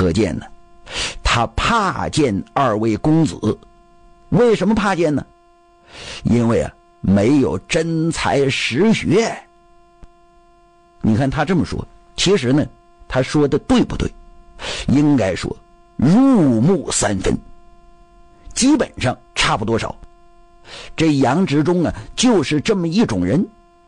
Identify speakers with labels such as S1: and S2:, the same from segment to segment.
S1: 可见呢，他怕见二位公子。为什么怕见呢？因为没有真才实学。你看他这么说，其实呢他说的对不对？应该说入木三分，基本上差不多少。这杨执中就是这么一种人。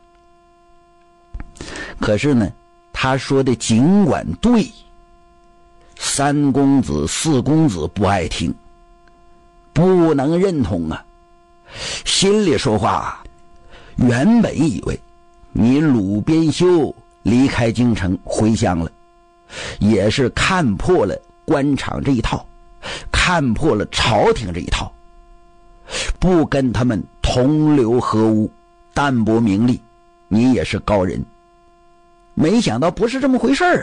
S1: 可是呢他说的尽管对，三公子四公子不爱听，不能认同心里说话原本以为你鲁边修离开京城回乡了，也是看破了官场这一套，看破了朝廷这一套，不跟他们同流合污，淡泊名利，你也是高人。没想到不是这么回事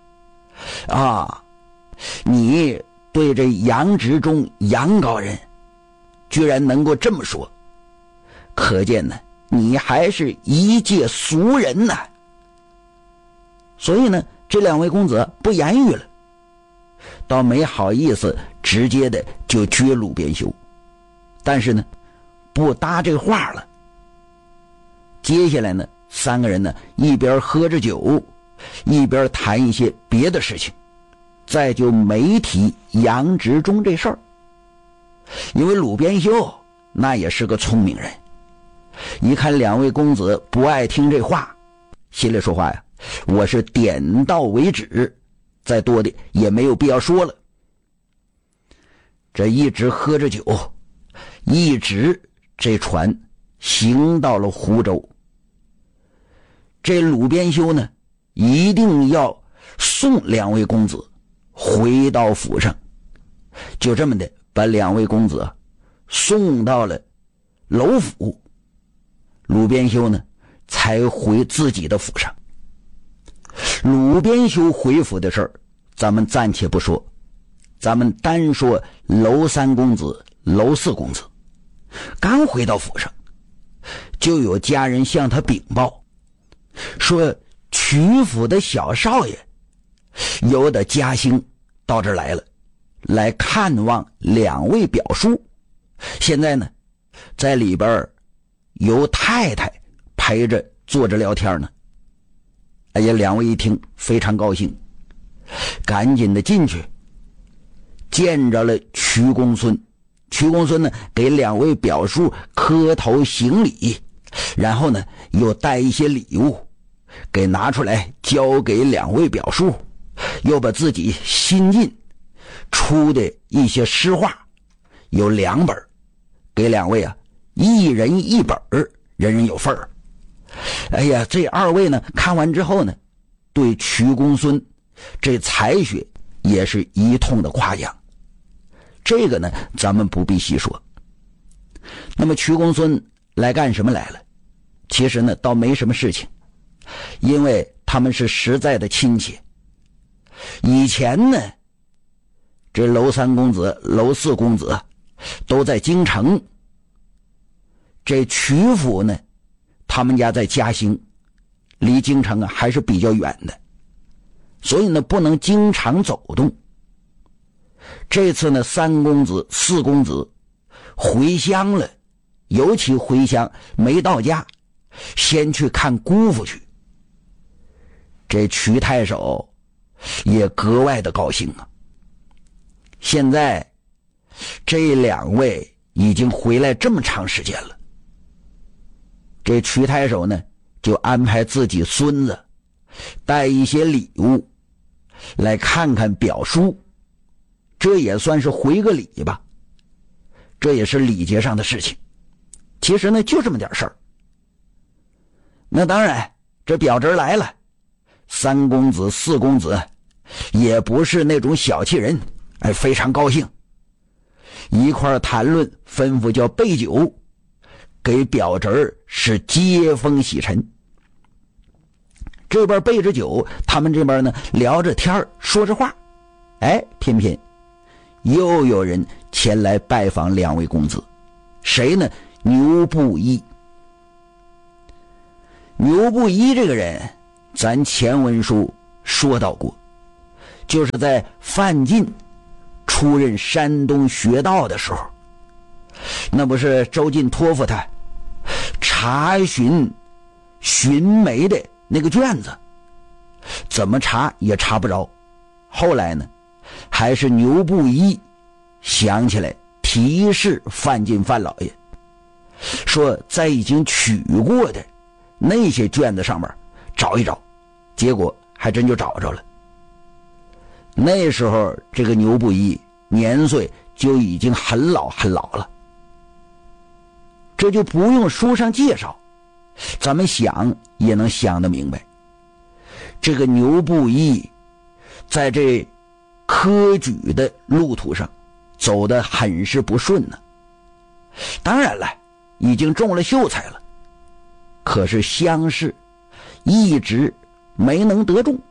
S1: 你对这杨执中杨高人居然能够这么说，可见呢你还是一介俗人呐。所以呢这两位公子不言语了，倒没好意思直接的就撅鲁边修，但是呢不搭这话了。接下来呢三个人呢一边喝着酒，一边谈一些别的事情，再就没提杨执中这事儿。因为鲁边修那也是个聪明人，一看两位公子不爱听这话，心里说话我是点到为止，再多的也没有必要说了。这一直喝着酒，一直这船行到了湖州。这鲁边修呢一定要送两位公子回到府上，就这么的把两位公子送到了楼府，鲁边修呢才回自己的府上。鲁边修回府的事儿咱们暂且不说，咱们单说娄三公子娄四公子刚回到府上，就有家人向他禀报说曲府的小少爷由的嘉兴到这儿来了，来看望两位表叔，现在呢在里边由太太陪着坐着聊天呢。哎呀，两位一听非常高兴，赶紧的进去见着了曲公孙。曲公孙呢给两位表叔磕头行礼，然后呢又带一些礼物给拿出来交给两位表叔，又把自己新近出的一些诗画有2本给两位一人1本，人人有份儿。哎呀，这二位呢看完之后呢，对曲公孙这才学也是一通的夸奖。这个呢咱们不必细说。那么曲公孙来干什么来了？其实呢倒没什么事情，因为他们是实在的亲戚。以前呢这娄三公子娄四公子都在京城，这曲府呢他们家在嘉兴，离京城还是比较远的，所以呢不能经常走动。这次呢三公子四公子回乡了，尤其回乡没到家，先去看姑父去。这曲太守也格外的高兴现在这两位已经回来这么长时间了，这曲太守呢就安排自己孙子带一些礼物来看看表叔，这也算是回个礼吧，这也是礼节上的事情。其实呢就这么点事儿。那当然这表侄来了，三公子四公子也不是那种小气人，非常高兴，一块谈论，吩咐叫备酒，给表侄是接风洗尘。这边备着酒，他们这边呢聊着天说着话，偏偏又有人前来拜访两位公子。谁呢？牛不一。牛不一这个人咱前文书说到过， 就是在范进出任山东学道的时候，那不是周进托付他查询寻梅的那个卷子，怎么查也查不着。后来呢，还是牛不一想起来提示范进范老爷，说在已经取过的那些卷子上面找一找，结果还真就找着了。那时候这个牛不一年岁就已经很老很老了，这就不用书上介绍，咱们想也能想得明白。这个牛不一在这科举的路途上走得很是不顺呢。当然了，已经中了秀才了，可是乡试一直没能得中。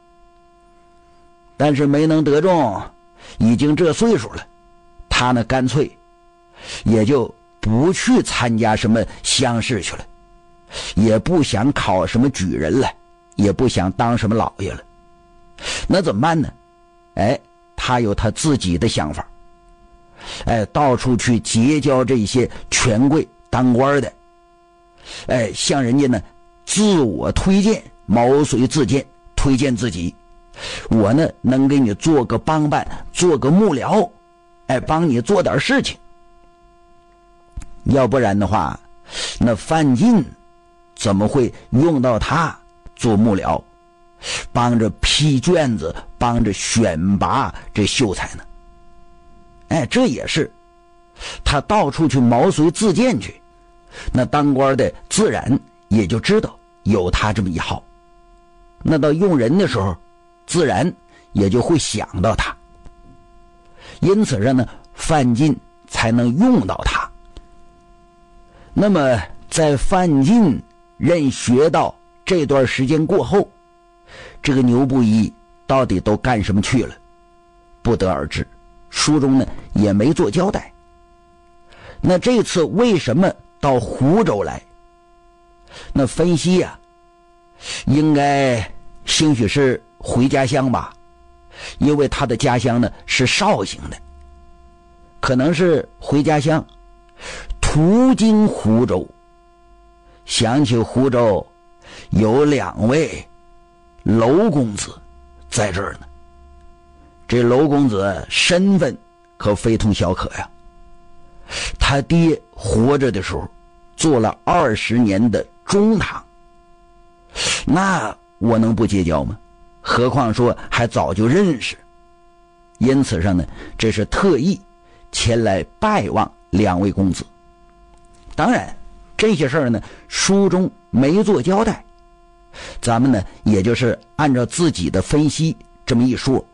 S1: 但是没能得中，已经这岁数了，他呢干脆也就不去参加什么乡试去了，也不想考什么举人了，也不想当什么老爷了。那怎么办呢？他有他自己的想法，到处去结交这些权贵当官的，向人家呢自我推荐，毛遂自荐，推荐自己，我呢能给你做个帮办，做个幕僚，帮你做点事情。要不然的话，那范进怎么会用到他做幕僚，帮着批卷子，帮着选拔这秀才呢？这也是他到处去毛遂自荐去，那当官的自然也就知道有他这么一号，那到用人的时候自然也就会想到他，因此上呢，范进才能用到他。那么在范进任学道这段时间过后，这个牛不一到底都干什么去了，不得而知，书中呢也没做交代。那这次为什么到湖州来？那分析啊，应该兴许是回家乡吧，因为他的家乡呢是绍兴的，可能是回家乡，途经湖州，想起湖州有2位娄公子在这儿呢。这娄公子身份可非同小可呀，他爹活着的时候做了20年的中堂，那我能不结交吗？何况说还早就认识。因此上呢，这是特意前来拜望2位公子。当然这些事儿呢书中没做交代，咱们呢也就是按照自己的分析这么一说。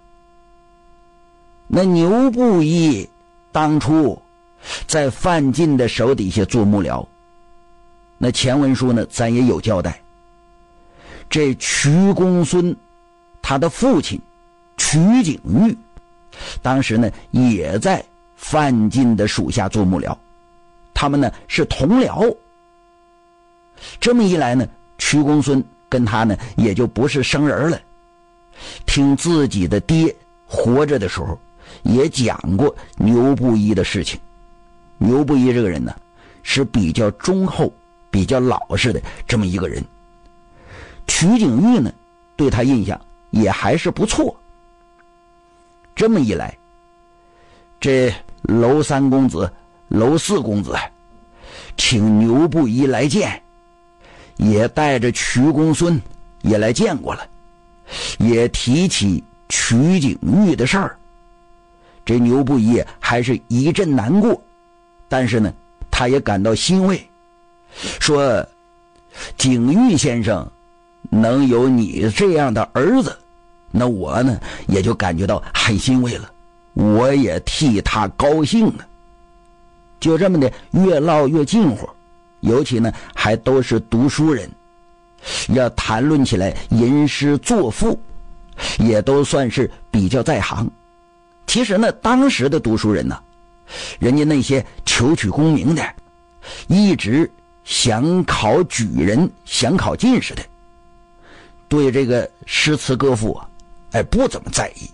S1: 那牛不一当初在范进的手底下做幕僚，那前文书呢咱也有交代，这瞿公孙他的父亲瞿景玉当时呢也在范进的属下做幕僚，他们呢是同僚。这么一来呢，瞿公孙跟他呢也就不是生人了。听自己的爹活着的时候也讲过牛不一的事情。牛不一这个人呢是比较忠厚比较老实的这么一个人，瞿景玉呢对他印象也还是不错。这么一来，这娄三公子娄四公子请牛不一来见，也带着瞿公孙也来见过了，也提起瞿景玉的事儿。这牛不一还是一阵难过，但是呢他也感到欣慰，说景玉先生能有你这样的儿子，那我呢也就感觉到很欣慰了，我也替他高兴呢。就这么的越唠越近乎，尤其呢还都是读书人，要谈论起来吟诗作赋也都算是比较在行。其实呢当时的读书人呢，人家那些求取功名的，一直想考举人想考进士的，对这个诗词歌赋不怎么在意。